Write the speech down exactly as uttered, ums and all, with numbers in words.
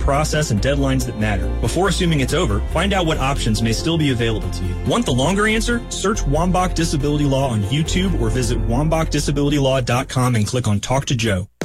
process and deadlines that matter. Before assuming it's over, find out what options may still be available to you. Want the longer answer? Search Wambach Disability Law on YouTube or visit wambach disability law dot com and click on Talk to Joe.